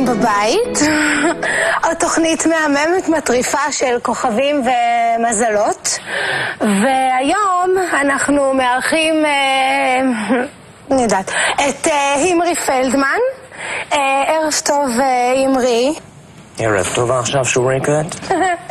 ילדים בבית, עוד תוכנית מהממת מטריפה של כוכבים ומזלות, והיום אנחנו מארחים, אני יודעת, את הימרי פלדמן. ערב טוב הימרי. ערב טוב, עכשיו שוריקת.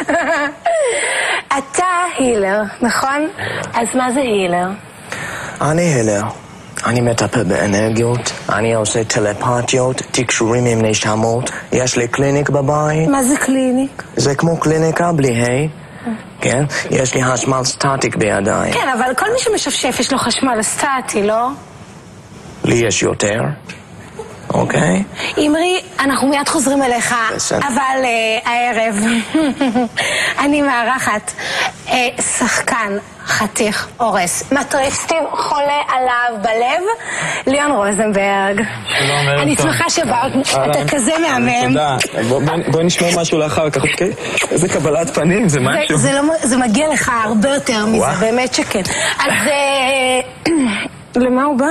אתה הילר, נכון? אז מה זה הילר? אני הילר. אני מטפל באנרגיות, אני עושה טלפתיות, תקשורים עם נשמות, יש לי קליניק בבית. מה זה קליניק? זה כמו קליניקה בלי היי. כן? יש לי חשמל סטטיק בידיים. כן, אבל כל מי שמשפשף יש לו חשמל סטטי, לא? לי יש יותר. אוקיי? אמרי, אנחנו מיד חוזרים אליך, אבל הערב אני מארחת שחקן חתיך אורס, מטריפסטים חולה עליו בלב, ליאון רוזנברג. אני שמחה שבאת, אתה כזה מהמם. תודה, בואי נשמע משהו לאחר כך, אוקיי? איזה קבלת פנים, זה משהו. זה מגיע לך הרבה יותר מזה, באמת שכן. אז למה הוא בא?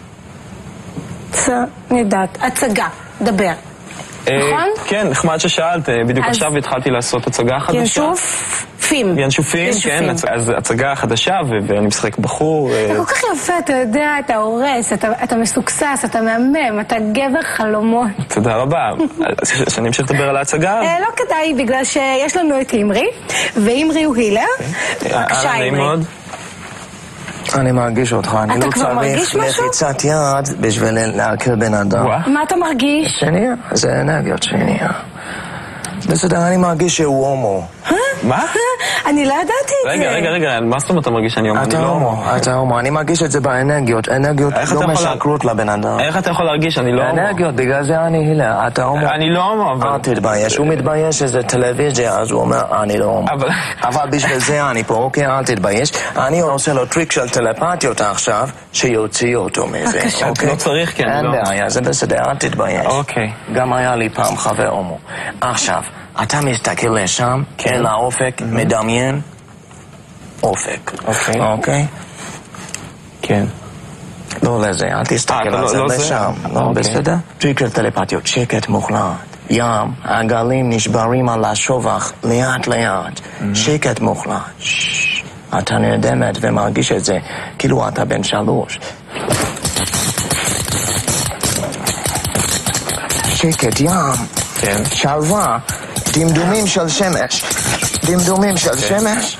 אני יודעת, הצגה, דבר, נכון? כן, נחמד ששאלת, בדיוק עכשיו התחלתי לעשות הצגה חדשה. ינשופים. ינשופים, כן, אז הצגה חדשה ואני משחק בחור. אתה כל כך יפה, אתה יודע, אתה הורס, אתה מסוקסס, אתה מהמם, אתה גבר חלומות. תודה רבה. שאני אמשיך לדבר על ההצגה? לא כדאי, בגלל שיש לנו את הימרי, והימרי הוא הילר. בבקשה, הימרי. אני מרגיש אותך, אני לא צריך לחיצת יד בשביל להכיר בן אדם. מה אתה מרגיש? שנייה, זה אנרגיות שנייה. בסדר, אני מרגיש שהוא הומו. מה? אני לא ידעתי את זה. רגע, מה זאת אומרת אתה מרגיש שאני הומו? אתה הומו, אתה הומו, אני מרגיש את זה באנרגיות, אנרגיות לא משקרות לבן אדם. איך אתה יכול להרגיש? אני לא הומו. אנרגיות, בגלל זה אני הילר, אתה הומו. אני לא הומו, אבל... אל תתבייש, הוא מתבייש שזה טלוויזיה, אז הוא אומר, אני לא הומו. אבל בשביל זה אני פה, אוקיי, אל תתבייש. אני עושה לו טריק של טלפתיות עכשיו, שיוציא אותו מזה. לא צריך, כן. אין בעיה, זה בסדר, אל תתבייש. אוקיי. גם היה לי פעם חבר הומו. עכשיו, אתה מסתכל לשם, אל האופק, מדמיין אופק. אוקיי? כן. לא לזה, אל תסתכל על זה לשם. לא, בסדר? טריק של טלפתיות, שקט מוחלט. ים, הגלים נשברים על השובח, לאט לאט. שקט מוחלט. אתה נרדמת ומרגיש את זה, כאילו אתה בן 3. שקט, ים. כן. שלווה. דמדומים של שמש. דמדומים של שמש.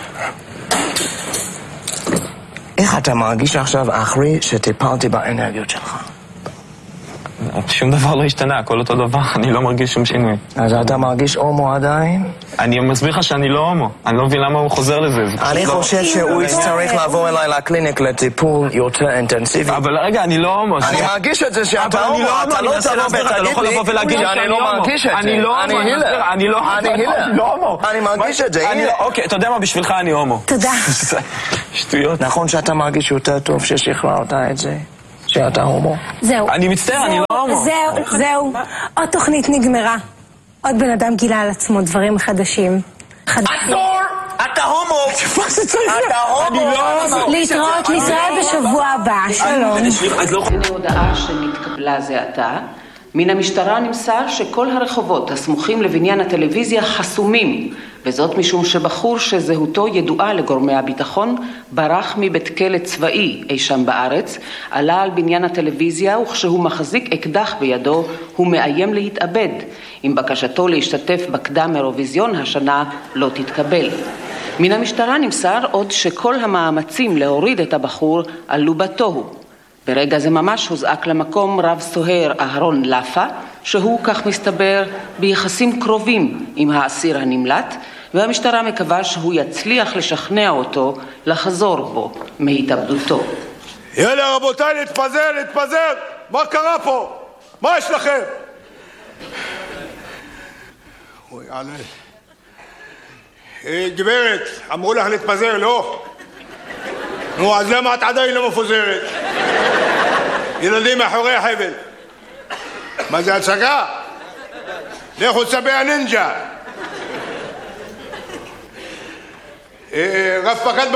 איך אתה מרגיש עכשיו אחרי שטיפלתי באנרגיות שלך? שום דבר לא השתנה, הכל אותו דבר, אני לא מרגיש שום שינוי. אז אתה מרגיש הומו עדיין? אני מסביר לך שאני לא הומו, אני לא מבין למה הוא חוזר לזה. אני חושב שהוא יצטרך לבוא אליי לקליניק לטיפול יותר אינטנסיבי. אבל רגע, אני לא הומו. אני מרגיש את זה שאתה הומו, אתה לא תבוא ותגיד לי שאני לא מרגיש את זה. אני לא הומו, אני לא הומו. אני מרגיש את זה, הנה. אוקיי, אתה יודע מה, בשבילך אני הומו. תודה. שטויות. נכון שאתה מרגיש יותר טוב ששחררת את זה? שאתה הומו? זהו. אני מצטער, אני לא הומו. זהו. עוד תוכנית נגמרה. עוד בן אדם גילה על עצמו דברים חדשים. עצור! אתה הומו! מה זה צריך? אתה הומו! להתראות בשבוע הבא. שלום. הנה הודעה שנתקבלה זה עתה. מן המשטרה נמסר שכל הרחובות הסמוכים לבניין הטלוויזיה חסומים, וזאת משום שבחור שזהותו ידועה לגורמי הביטחון ברח מבית כלא צבאי אי שם בארץ, עלה על בניין הטלוויזיה וכשהוא מחזיק אקדח בידו הוא מאיים להתאבד, אם בקשתו להשתתף בקדם אירוויזיון השנה לא תתקבל. מן המשטרה נמסר עוד שכל המאמצים להוריד את הבחור עלו בתוהו. ברגע זה ממש הוזעק למקום רב סוהר אהרון לפה, שהוא כך מסתבר ביחסים קרובים עם האסיר הנמלט, והמשטרה מקווה שהוא יצליח לשכנע אותו לחזור בו מהתאבדותו. יאללה רבותיי, להתפזר! מה קרה פה? מה יש לכם? אוי עלי. גברת, אמרו לך להתפזר, לא? נו, אז למה את עדיין לא מפוזרת? ילדים מאחורי החבל. מה זה הצגה? לכו צבי הנינג'ה. רב פקד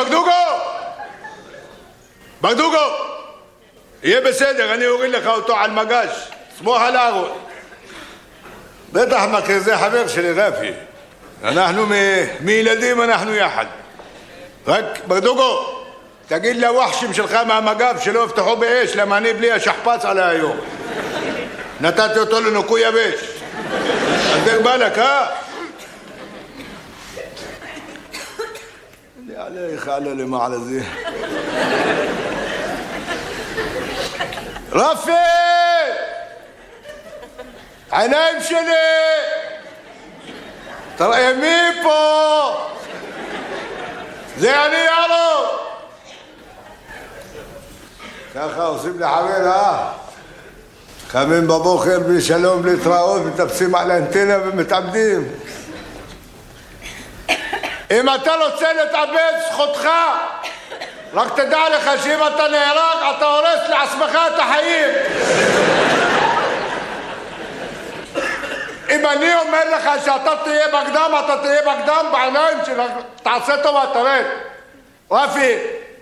בגדוגו! יהיה בסדר, אני אוריד לך אותו על מגש. סמוך על הארון. בטח מכיר, זה חבר שלי רפי. אנחנו מילדים, אנחנו יחד. רק ברדוגו, תגיד לווחשים שלך מהמגב שלא יפתחו באש, למה אני בלי השכפץ עלי היום. נתתי אותו לנוקוי יבש. אז דרך בלק, לי עליך, עלה למעלה זה. רפי! עיניים שלי! תראה מי פה! זה אני יאלו! ככה עושים לחבר, קמים בבוקר בלי שלום, בלי תראות, מטפסים על האנטנה ומתאבדים. אם אתה רוצה להתאבד, זכותך. רק תדע לך שאם אתה נהרג, אתה הורס לעצמך את החיים. אם אני אומר לך שאתה תהיה בקדם, אתה תהיה בקדם בעיניים שלך. תעשה טובה, תרד. רפי.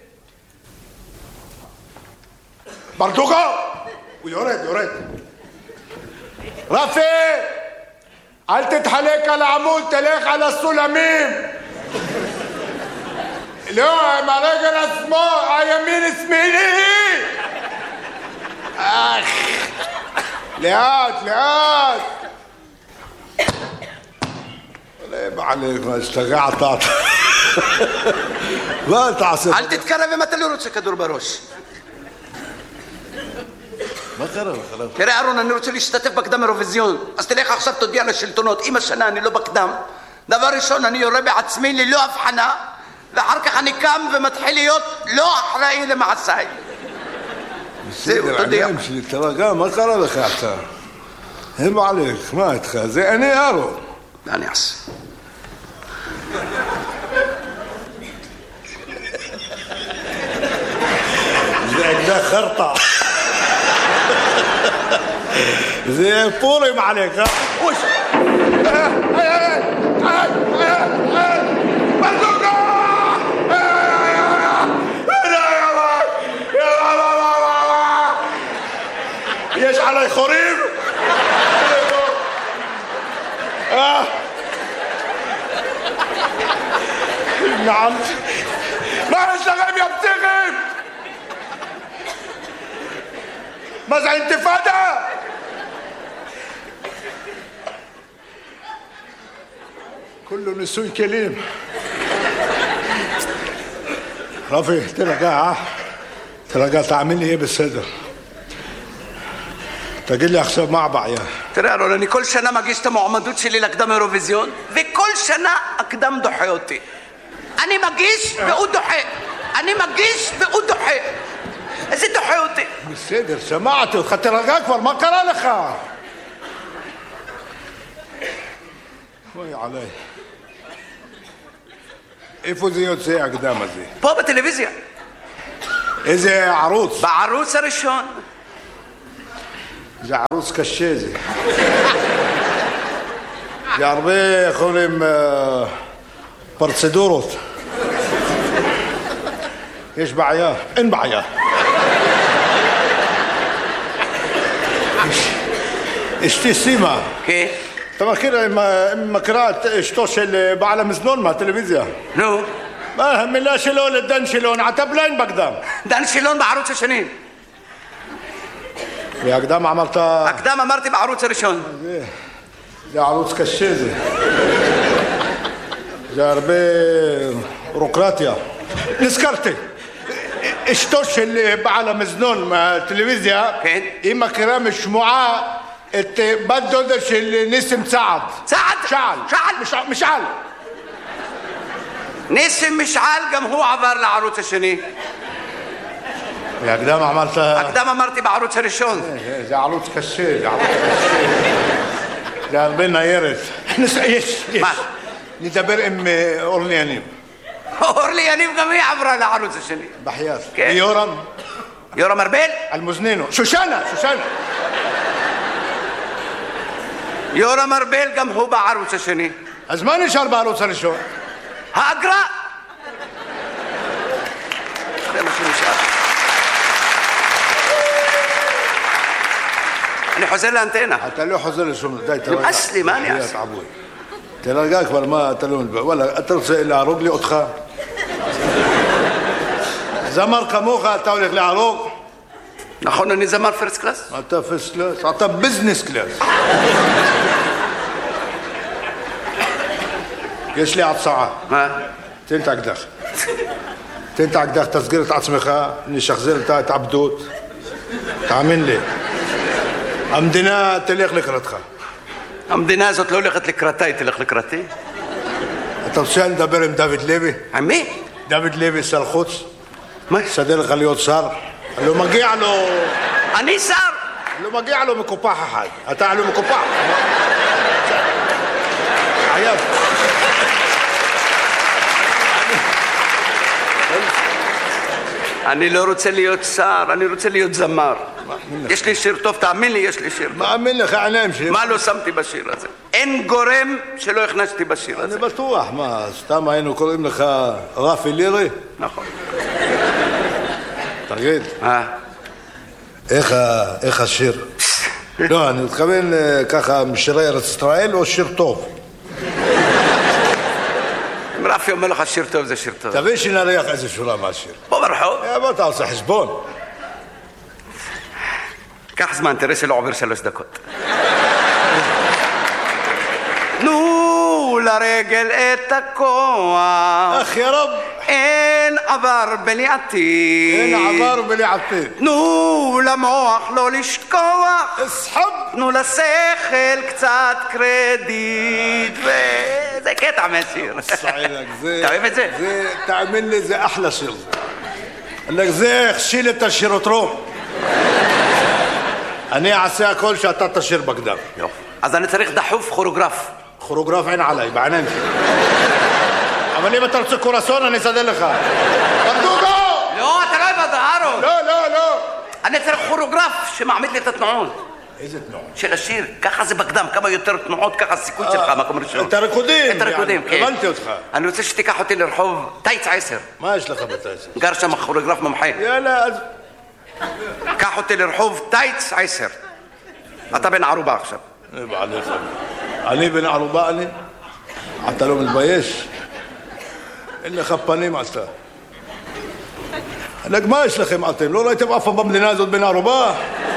ברדוגו! הוא יורד. רפי! אל תתחלק על העמוד, תלך על הסולמים. לא, עם הרגל השמאל, הימין שמאלי. לאט. לא בעליך, מה השתגעת. מה תעשה? אל תתקרב אם אתה לא רוצה כדור בראש. מה קרה? תראה אהרון, אני רוצה להשתתף בקדם אירוויזיון, אז תלך עכשיו תודיע לשלטונות, אם השנה אני לא בקדם, דבר ראשון אני יורה בעצמי ללא הבחנה, ואחר כך אני קם ומתחיל להיות לא אחראי למעשיי. זהו, תודיע. שלי, תרגע, מה קרה לך אתה? הם עליך, מה איתך? זה אני אהרון. מה אני אעשה? זה אקדח חרטה. זה פורים עליך, אוש! ברדוגו! יש עלי חורים? נעם, מה יש לכם יא פסיכים? מה זה אינתיפאדה? كله نسوي كلام. رافي ترجع تعمل لي ايه بالصدر؟ تجي لي עכשיו מה הבעיה? תראה אהרון, אני כל שנה מגיש את המועמדות שלי לקדם אירוויזיון, וכל שנה הקדם דוחה אותי. אני מגיש והוא דוחה. אני מגיש והוא דוחה. איזה דוחה אותי? בסדר, שמעתי אותך, תרגע כבר, מה קרה לך? אוי עליי. איפה זה יוצא הקדם הזה? פה בטלוויזיה. איזה ערוץ? בערוץ הראשון. זה ערוץ קשה זה. זה הרבה, איך אומרים, פרצדורות. יש בעיה? אין בעיה. אשתי סימה. כן. אתה מכירה את אשתו של בעל המזנון מהטלוויזיה? נו. מה המילה שלו לדן שילון? אתה בליין בקדם. דן שילון בערוץ השני. והקדם אמרת... הקדם אמרתי בערוץ הראשון. זה ערוץ קשה זה. זה הרבה בירוקרטיה. נזכרתי. אשתו של בעל המזנון מהטלוויזיה, כן. היא מכירה משמועה את בת דודה של ניסים צעד. משעל. ניסים משעל גם הוא עבר לערוץ השני. והקדם אמרת... הקדם אמרתי בערוץ הראשון. זה ערוץ קשה, זה הרבה ניירת. יש. מה? נדבר עם אורלי יניב. אורלי יניב גם היא עברה לערוץ השני. בחייאת. כן. יורם ארבל? על מוזנינו. שושנה. יורם ארבל גם הוא בערוץ השני. אז מה נשאר בערוץ הראשון? האגרה. זה מה שנשאר. אני חוזר לאנטנה. אתה לא חוזר לשום... די, תרגע. נמאס לי, מה אני אעשה? תרגע כבר, מה, אתה לא מדבר. וואלה, אתה רוצה להרוג לי אותך? זמר כמוך, אתה הולך להרוג? נכון, אני זמר פרסט קלאס? אתה פרסט קלאס? אתה ביזנס קלאס. יש לי הצעה. מה? תן את האקדח. תן את האקדח, תסגיר את עצמך, נשחזר את ההתאבדות. תאמין לי. המדינה תלך לקראתך. המדינה הזאת לא הולכת לקראתה, היא תלך לקראתי. אתה רוצה לדבר עם דוד לוי? עם מי? דוד לוי, שר חוץ. מה? סדר לך להיות שר. לא מגיע לו... אני שר! לא מגיע לו מקופח אחד. אתה לא מקופח. עייב. אני לא רוצה להיות שר, אני רוצה להיות זמר. יש לי שיר טוב, תאמין לי, יש לי שיר טוב. מאמין לך, עיניים שלי. מה לא שמתי בשיר הזה? אין גורם שלא הכנסתי בשיר הזה. אני בטוח, מה, סתם היינו קוראים לך רפי לירי? נכון. תגיד, איך השיר? לא, אני מתכוון ככה, משירי ארץ ישראל או שיר טוב? אם רפי אומר לך שיר טוב, זה שיר טוב. תבין שנריח איזה שורה מהשיר. בוא ברחוב. בוא אתה עושה חשבון. קח זמן, תראה שלא עובר 3 דקות. תנו לרגל את הכוח. אך יא רב. אין עבר בלי עתיד. אין עבר בלי עתיד. תנו למוח לא לשכוח. אסחב. תנו לשכל קצת קרדיט. וזה קטע מהשיר. אתה אוהב את זה? תאמין לי, זה אחלה שיר. זה הכשיל את השירותרום. אני אעשה הכל שאתה תשיר בקדם. יופי. אז אני צריך דחוף כוריאוגרף. כוריאוגרף אין עליי, בעיניים שלי. אבל אם אתה רוצה קורסון, אני אסדר לך. ברדוגו! לא, אתה לא אוהב אהרון. לא. אני צריך כוריאוגרף שמעמיד לי את התנועות. איזה תנועות? של השיר. ככה זה בקדם. כמה יותר תנועות, ככה הסיכוי שלך, מקום ראשון. את הריקודים. את הריקודים, כן. הבנתי אותך. אני רוצה שתיקח אותי לרחוב טייץ 10. מה יש לך בטייץ? גר שם כוריאוגרף מומחה. יאללה, אז... קח אותי לרחוב טייץ 10. אתה בן ערובה עכשיו. אני בן ערובה, אני? אתה לא מתבייש? אין לך פנים אתה. מה יש לכם אתם? לא ראיתם אף פעם במדינה הזאת בן ערובה?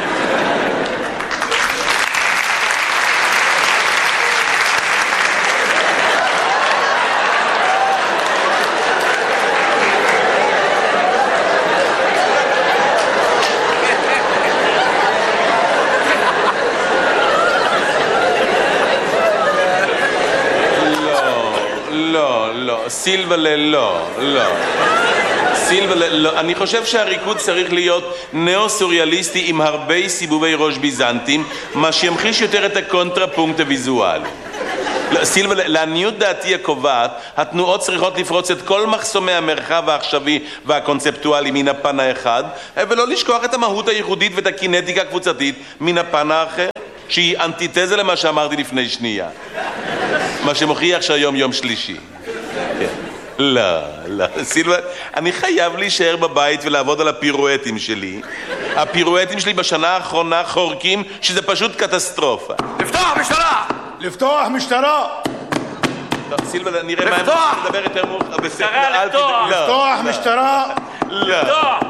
סילבלה, לא. סילבלה, לא. אני חושב שהריקוד צריך להיות נאו-סוריאליסטי עם הרבה סיבובי ראש ביזנטים, מה שימחיש יותר את הקונטרפונקט הוויזואלי. סילבלה, לעניות דעתי הקובעת, התנועות צריכות לפרוץ את כל מחסומי המרחב העכשווי והקונספטואלי מן הפן האחד, ולא לשכוח את המהות הייחודית ואת הקינטיקה הקבוצתית מן הפן האחר, שהיא אנטיתזה למה שאמרתי לפני שנייה. מה שמוכיח שהיום יום שלישי. לא, סילבה, אני חייב להישאר בבית ולעבוד על הפירואטים שלי. הפירואטים שלי בשנה האחרונה חורקים שזה פשוט קטסטרופה. לפתוח משטרה! לפתוח משטרה! סילבה, נראה מה הם מדבר יותר מאוחר. משטרה, לפתוח! לפתוח משטרה! לא!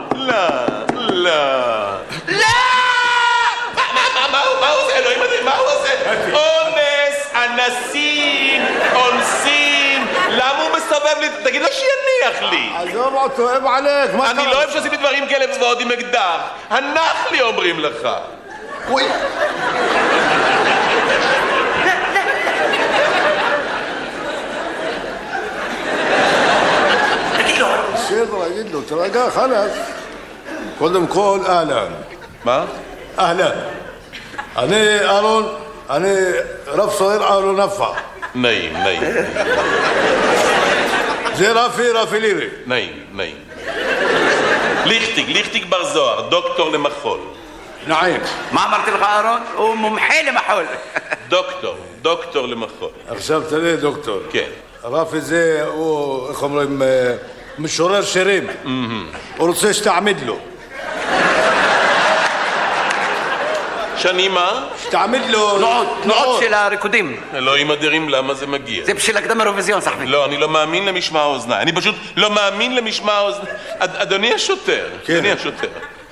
מה הוא עושה? אלוהים אדירים, מה הוא עושה? אונס, אנסים, אונסים. למה הוא מסתובב לי? תגיד לו שיניח לי. עזוב אותו, אוהב עליך. אני לא אוהב שעושים לי דברים כאלה ועוד עם אקדח. הנח לי אומרים לך. אוי. תגיד לו, תרגע, חלאס. קודם כל, אהלן. מה? אהלן. אני אהרון, אני רב סוהר אהרון נפע. נעים. זה רפי לירי. נעים. ליכטיג בר זוהר, דוקטור למחול. נעים. מה אמרתי לך אהרון? הוא מומחה למחול. דוקטור למחול. עכשיו תראה דוקטור. כן. רפי זה, הוא, איך אומרים, משורר שירים. הוא רוצה שתעמיד לו. שאני מה? שתעמיד לו... תנועות של הריקודים. אלוהים אדירים, למה זה מגיע? זה בשביל הקדם האירוויזיון, סחבי. לא, אני לא מאמין למשמע האוזניים. אני פשוט לא מאמין למשמע האוזניים. אדוני השוטר, אדוני השוטר.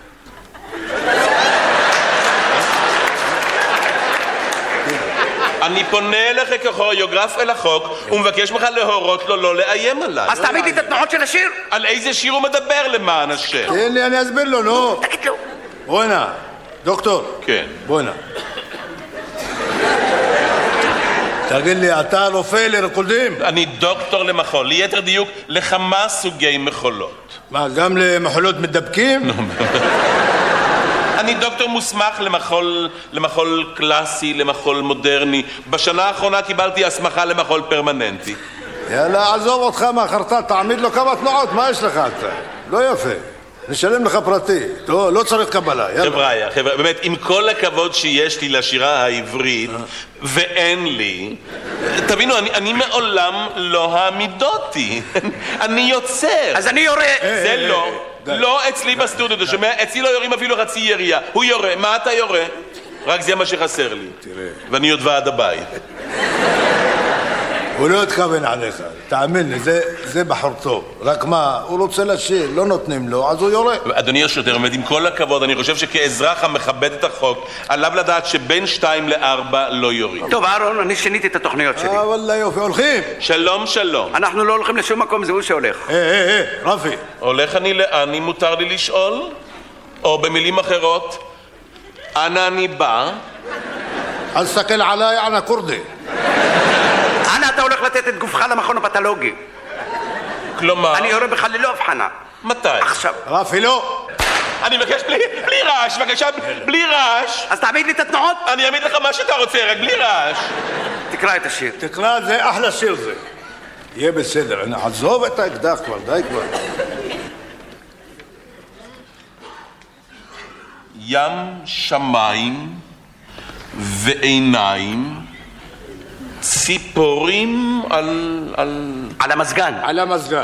אני פונה אליך ככוריאוגרף אל החוק ומבקש ממך להורות לו לא לאיים עליי. אז תעמיד לי את התנועות של השיר. על איזה שיר הוא מדבר למען השם? תן לי, אני אסביר לו, נו. תגיד לו. בוא הנה, דוקטור. כן. בוא הנה. תגיד לי, אתה רופא לריקודים? אני דוקטור למחול, ליתר דיוק לכמה סוגי מחולות. מה, גם למחולות מדבקים? אני דוקטור מוסמך למחול קלאסי, למחול מודרני. בשנה האחרונה קיבלתי הסמכה למחול פרמננטי. יאללה, עזוב אותך מהחרטה, תעמיד לו כמה תנועות, מה יש לך אתה? לא יפה. נשלם לך פרטי, לא צריך קבלה, יאללה. חבר'ה, באמת, עם כל הכבוד שיש לי לשירה העברית, ואין לי, תבינו, אני מעולם לא העמידותי. אני יוצר. אז אני יורה. זה לא. לא אצלי בסטודיו, אתה שומע? אצלי לא יורים אפילו חצי ירייה. הוא יורה. מה אתה יורה? רק זה מה שחסר לי. תראה. ואני עוד ועד הבית. הוא לא התכוון עליך, תאמין לי, זה בחור טוב. רק מה, הוא רוצה לשיר, לא נותנים לו, אז הוא יורה. אדוני השוטר, עם כל הכבוד, אני חושב שכאזרח המכבד את החוק, עליו לדעת שבין 2 ל-4 לא יורים. טוב, אהרון, אני שיניתי את התוכניות שלי. וואלה יופי, הולכים. שלום, שלום. אנחנו לא הולכים לשום מקום, זה הוא שהולך. רפי. הולך אני לאן, אם מותר לי לשאול? או במילים אחרות, אנה אני בא? אל תסתכל עליי, אנה כורדי. אנה אתה הולך לתת את גופך למכון הפתולוגי? כלומר? אני יורה בך ללא הבחנה. מתי? עכשיו. רפי, לא. אני מבקש בלי רעש, בבקשה, בלי רעש. אז תעמיד לי את התנועות. אני אעמיד לך מה שאתה רוצה, רק בלי רעש. תקרא את השיר. תקרא, זה אחלה שיר זה. יהיה בסדר, עזוב את האקדח כבר, די כבר. ים שמיים ועיניים, ציפורים על המזגן. על המזגן.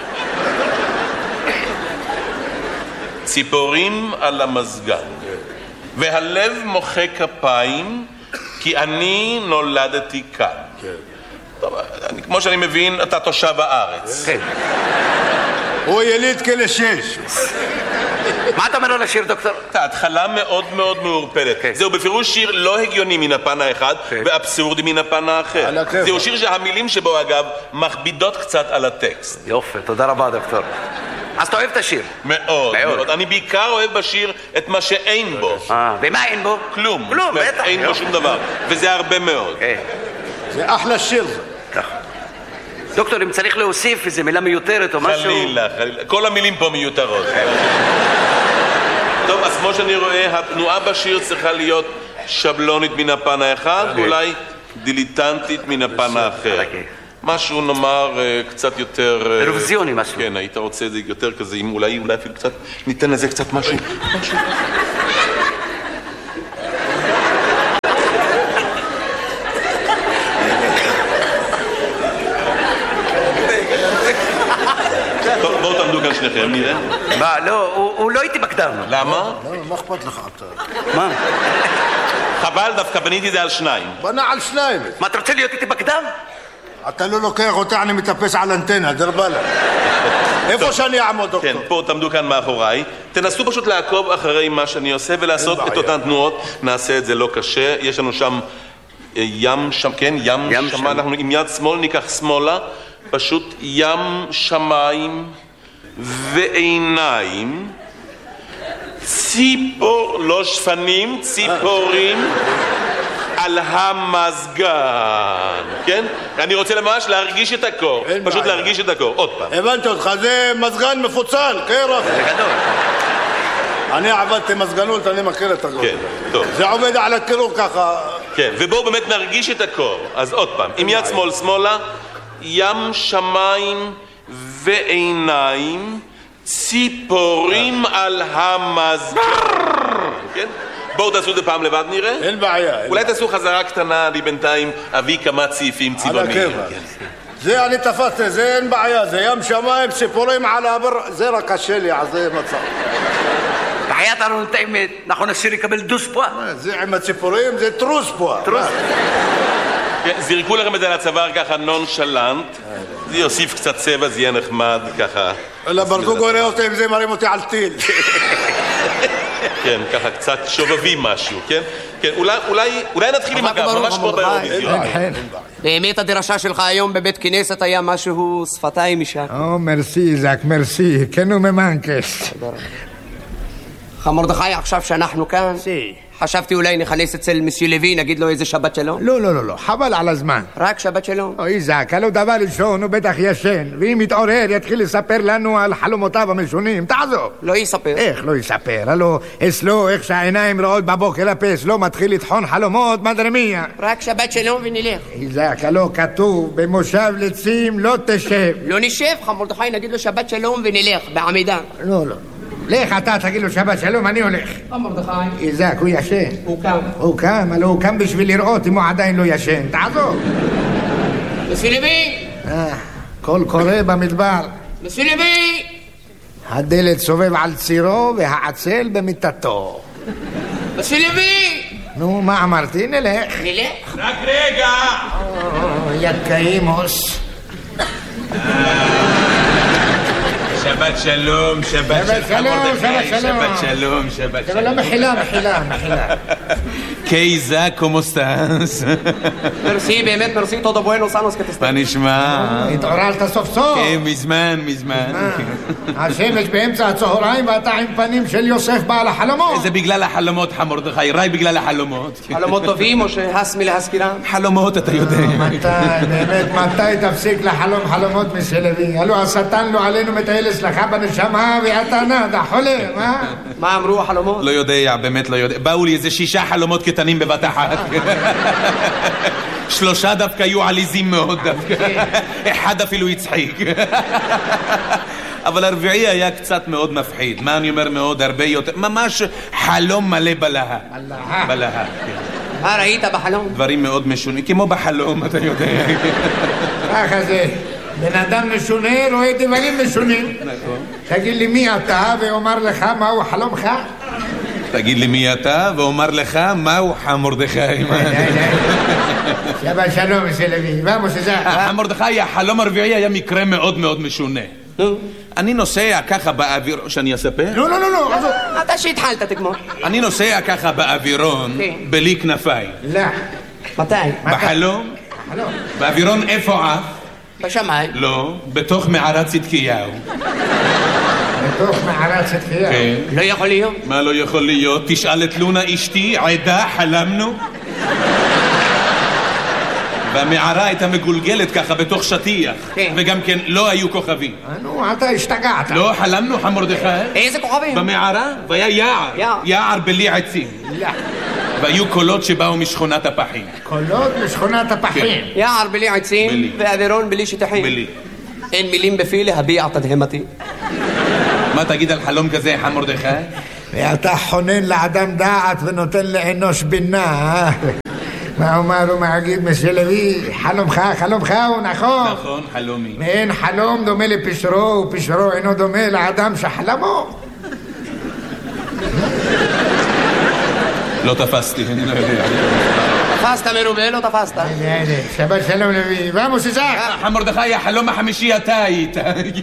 ציפורים על המזגן. והלב מוחא כפיים, כי אני נולדתי כאן. טוב, כמו שאני מבין, אתה תושב הארץ. כן. הוא יליד כלא 6. מה אתה אומר על השיר, דוקטור? ההתחלה מאוד מאוד מעורפלת. זהו בפירוש שיר לא הגיוני מן הפן האחד ואבסורדי מן הפן האחר. זהו שיר שהמילים שבו אגב מכבידות קצת על הטקסט. יופי, תודה רבה דוקטור. אז אתה אוהב את השיר? מאוד, מאוד. אני בעיקר אוהב בשיר את מה שאין בו. ומה אין בו? כלום. כלום, בטח. אין בו שום דבר, וזה הרבה מאוד. זה אחלה שיר זה. ככה. דוקטור, אם צריך להוסיף איזו מילה מיותרת או משהו... חלילה. כל המילים פה מיותרות. טוב, אז כמו שאני רואה, התנועה בשיר צריכה להיות שבלונית מן הפן האחד, ואולי דיליטנטית מן הפן האחר. משהו נאמר קצת יותר... אירוויזיוני משהו. כן, היית רוצה את זה יותר כזה, אם אולי אפילו קצת, ניתן לזה קצת משהו. בואו תעמדו כאן שניכם, נראה. מה, לא, הוא לא איתי בקדם. למה? מה אכפת לך אתה? מה? חבל, דווקא בניתי את זה על 2. בנה על 2. מה, אתה רוצה להיות איתי בקדם? אתה לא לוקח אותה, אני מטפס על אנטנה, דרבלה. איפה שאני אעמוד, דוקטור? כן, פה תעמדו כאן מאחוריי. תנסו פשוט לעקוב אחרי מה שאני עושה ולעשות את אותן תנועות. נעשה את זה לא קשה. יש לנו שם ים שם, כן, ים שם. אנחנו עם יד שמאל ניקח שמאלה. פשוט ים שמיים ועיניים, לא שפנים, ציפורים על המזגן, כן? אני רוצה ממש להרגיש את הקור, פשוט להרגיש את הקור, עוד פעם. הבנתי אותך, זה מזגן מפוצל, כן רב? זה גדול. אני עבדתי מזגנות, אני מכיר את הקור. כן, טוב. זה עובד על הקירור ככה. כן, ובואו באמת נרגיש את הקור. אז עוד פעם, עם יד שמאל שמאלה, ים שמיים ועיניים, ציפורים על המזגן. כן? בואו תעשו את זה פעם לבד נראה. אין בעיה. אולי תעשו חזרה קטנה, אני בינתיים אביא כמה צעיפים צבעוניים. זה אני תפסתי, זה אין בעיה, זה ים שמיים, ציפורים על הבר, זה רק קשה לי, אז זה מצב. בחיית ארון את האמת, נכון השיר יקבל דוס פואה? זה עם הציפורים זה טרוס פואה. זירקו לכם את זה על הצוואר ככה נונשלנט, זה יוסיף קצת צבע, זה יהיה נחמד ככה. אלא ברקוגו יראה אותי עם זה מרים אותי על טיל. כן, ככה קצת שובבים משהו, כן? כן, אולי נתחיל עם הגב, ממש כמו באירוויזיון. באמת הדרשה שלך היום בבית כנסת היה משהו שפתיים משם. מרסי, זק, מרסי, כן וממנקס. מרדכי, עכשיו שאנחנו כאן, חשבתי אולי נכנס אצל מסי לוי, נגיד לו איזה שבת שלום? לא, חבל על הזמן. רק שבת שלום? אוי זק, הלוא דבר ראשון הוא בטח ישן, ואם יתעורר יתחיל לספר לנו על חלומותיו המשונים, תעזוב. לא יספר. איך לא יספר? הלוא אצלו, איך שהעיניים רואות בבוקר לפס, לא מתחיל לטחון חלומות, מדרמיה. רק שבת שלום ונלך. אוי זק, הלוא כתוב, במושב לצים לא תשב. לא נשב, מרדכי, נגיד לו שבת שלום ונלך, בעמידה. לא. לך אתה תגיד לו שבת שלום, אני הולך. מרדכי. איזק, הוא ישן. הוא קם, אבל הוא קם בשביל לראות אם הוא עדיין לא ישן. תעזוב. מסי לוי! קול קורא במדבר. מסי לוי! הדלת סובב על צירו והעצל במיטתו. מסי לוי! נו, מה אמרתי? נלך. רק רגע! יקאימוס. שבת שלום, שבת שלום. לא, מחילה. קייזה, כמו סטאנס? מרסי, באמת מרסי, תודה בואנו סאנוס כתסתן. מה נשמע? התעוררת סוף סוף? כן, מזמן. השמש באמצע הצהריים ואתה עם פנים של יוסף בעל החלומות. זה בגלל החלומות, מרדכי, ראי בגלל החלומות. חלומות טובים או שהס מלהזכירם? חלומות, אתה יודע. מתי תפסיק לחלום חלומות מסלוי? הלוא השטן לא עלינו מטייל אצלך בנשמה ואתה נדה, חולם, אה? מה אמרו החלומות? לא יודע, באמת לא יודע. באו לי איזה 6 חלומות קטנים בבת אחת. 3 דווקא היו עליזים מאוד דווקא. 1 אפילו הצחיק. אבל הרביעי היה קצת מאוד מפחיד. מה אני אומר מאוד? הרבה יותר. ממש חלום מלא בלהה. בלהה, כן. מה ראית בחלום? דברים מאוד משונים, כמו בחלום, אתה יודע. ככה זה. בן אדם משונה רואה דברים משונים. תגיד לי מי אתה ואומר לך מהו חלומך? תגיד לי מי אתה ואומר לך מהו מרדכי. שבת שלום מסי לוי. ואמוס איזה? מרדכי, החלום הרביעי היה מקרה מאוד מאוד משונה. אני נוסע ככה באוויר... שאני אספר? לא. אתה שהתחלת תגמור. אני נוסע ככה באווירון בלי כנפיים. לא. מתי? בחלום? באווירון איפה עף? בשמיים. לא, בתוך מערת צדקיהו. בתוך מערת צדקיהו? כן. לא יכול להיות. מה לא יכול להיות? תשאל את לונה אשתי, עדה, חלמנו. והמערה הייתה מגולגלת ככה בתוך שטיח. כן. וגם כן לא היו כוכבים. נו, אתה השתגעת. לא, חלמנו, מרדכי. איזה כוכבים? במערה, והיה יער. יער בלי עצים. לא. והיו קולות שבאו משכונת הפחים. קולות משכונת הפחים? יער בלי עצים ואווירון בלי שטחים. בלי. אין מילים בפי להביע תדהמתי. מה תגיד על חלום כזה, מרדכי? ואתה חונן לאדם דעת ונותן לאנוש בינה. מה אומר ומגיד מסי לוי? חלומך הוא נכון. נכון, חלומי. ואין חלום דומה לפשרו ופשרו אינו דומה לאדם שחלמו. לא תפסתי, אני לא יודע. תפסת מרובה, לא תפסת. שבת שלום לוי. ואמוס איזה? מרדכי, החלום החמישי אתה היית.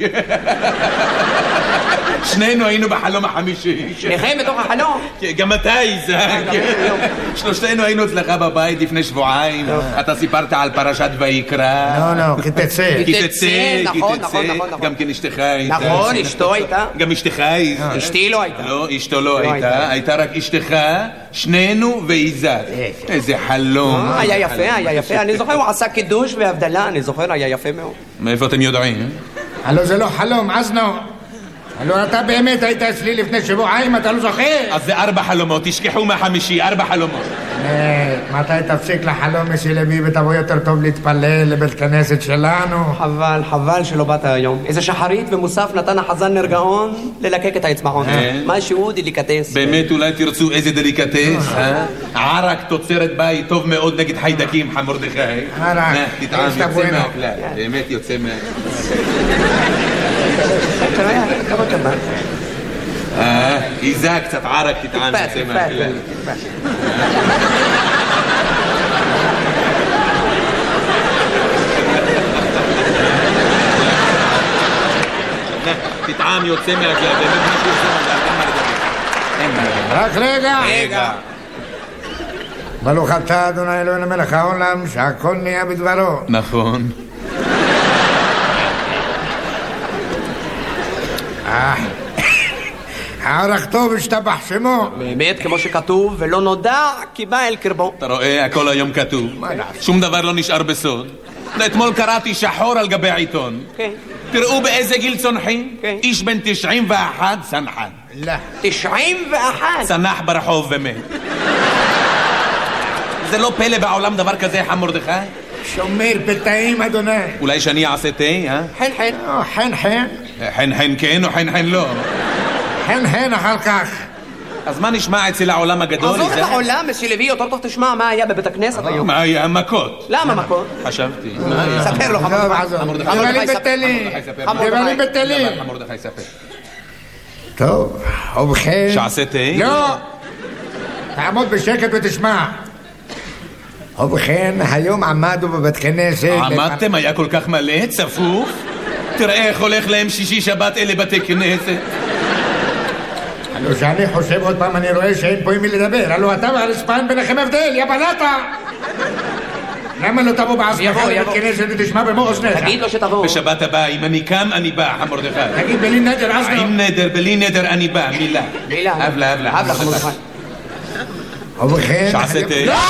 שנינו היינו בחלום החמישי. שניכם בתוך החלום? גם אתה איזק. שלושתנו היינו אצלך בבית לפני שבועיים. אתה סיפרת על פרשת ויקרא. לא, כי תצא. נכון. גם כן אשתך הייתה. נכון, אשתו הייתה. גם אשתך הייתה. אשתי לא הייתה. לא, אשתו לא הייתה. הייתה רק אשתך, שנינו ואיזק. איזה חלום. היה יפה. אני זוכר, הוא עשה קידוש והבדלה, אני זוכר, היה יפה מאוד. מאיפה אתם יודעים? הלוא זה לא חלום, אז נו. הלוא אתה באמת היית אצלי לפני שבועיים, אתה לא זוכר? אז זה 4 חלומות, תשכחו מהחמישי, 4 חלומות. מתי תפסיק לחלום מסי לוי ותבוא יותר טוב להתפלל לבית כנסת שלנו? חבל שלא באת היום. איזה שחרית ומוסף נתן החזן נרגעון ללקק את האצבעון. משהו דליקטס. באמת אולי תרצו איזה דליקטס? ערק תוצרת בית טוב מאוד נגד חיידקים, מרדכי. ערק, יוצא מהכלל. באמת יוצא מהכלל. איזה קצת ערק תטען יוצא מהכלל. תטעם יוצא מהכלל, באמת משהו יוצא מהכלל, אין מה לדבר. רק רגע. ברוך אתה אדוני אלוהינו מלך העולם שהכל נהיה בדברו. נכון. הערך טוב השתבח שמו. באמת כמו שכתוב, ולא נודע כי בא אל קרבו. אתה רואה, הכל היום כתוב. שום דבר לא נשאר בסוד. אתמול קראתי שחור על גבי העיתון. תראו באיזה גיל צונחים. איש בן 91 צנחן. לא. 91? צנח ברחוב ומת. זה לא פלא בעולם דבר כזה, חם מרדכי? שומר פתאים אדוני. אולי שאני אעשה תה, חן. חן כן או חן לא? חן אחר כך. אז מה נשמע אצל העולם הגדול? עזוב את העולם, מסי לוי, יותר טוב תשמע מה היה בבית הכנסת היום. מה היה? מכות. למה מכות? חשבתי. ספר לו, דברים בטלים. מרדכי ספר. טוב, ובכן... שעשה תה? לא! תעמוד בשקט ותשמע. ובכן, היום עמדו בבית כנסת... עמדתם? היה כל כך מלא? צפוף? תראה איך הולך להם שישי שבת אלה בתי כנסת. הלו שאני חושב עוד פעם אני רואה שאין פה עם מי לדבר. הלו אתה והרספן ביניכם הבדל, יא בלטה! למה לא תבוא בעצמך לבית כנסת ותשמע במו אוזניך? תגיד לו שתבוא. בשבת הבאה, אם אני קם, אני בא, חם מרדכי. תגיד בלי נדר, אז לא. עם נדר, בלי נדר, אני בא, מילה. הבלה. ובכן... שעשה תה? לא!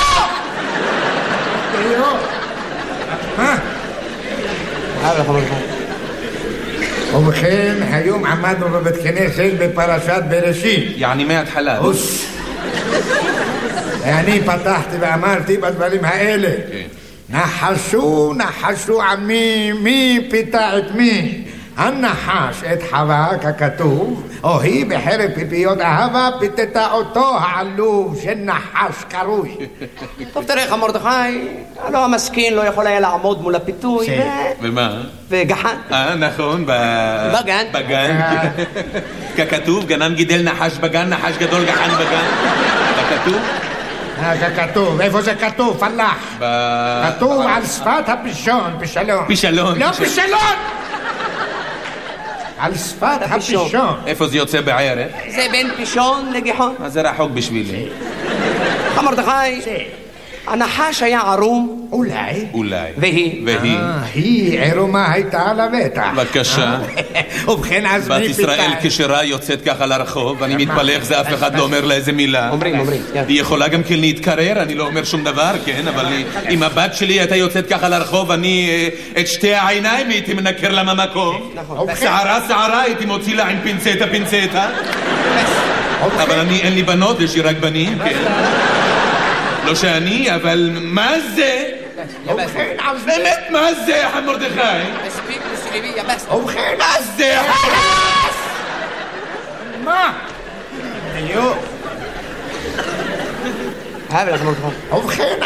מה? ובכן, היום עמדנו בבית כנסת בפרשת בראשית. יעני מההתחלה. ואני פתחתי ואמרתי בדברים האלה. נחשו עמי, מי פיתה את מי? הנחש את חווה ככתוב, או היא בחרב פיפיות אהבה פיתתה אותו העלוב של נחש קרוי. טוב תראה לך מרדכי, הלא המסכין לא יכול היה לעמוד מול הפיתוי ומה? וגחן. נכון, בגן. ככתוב, גנן גידל נחש בגן, נחש גדול גחן בגן. ככתוב? כתוב, איפה זה כתוב? פלח. כתוב על שפת הפישון, פישלון. לא פישלון! על שפת הפישון. איפה זה יוצא בערך? זה בין פישון לגיחון. אז זה רחוק בשבילי. מרדכי, הנחש היה ערום. אולי. והיא? היא עירומה הייתה לבטח. בבקשה. ובכן אז בת ישראל כשרה יוצאת ככה לרחוב, אני מתפלא איך זה אף אחד לא אומר לה איזה מילה. אומרים. היא יכולה גם כן להתקרר, אני לא אומר שום דבר, כן, אבל אם הבת שלי הייתה יוצאת ככה לרחוב, אני את שתי העיניים הייתי מנקר לה מהמקום. שערה הייתי מוציא לה עם פינצטה. אבל אין לי בנות, יש לי רק בנים, כן. לא שאני, אבל מה זה? באמת, מה זה, חם מרדכי? מה זה? מה? ובכן,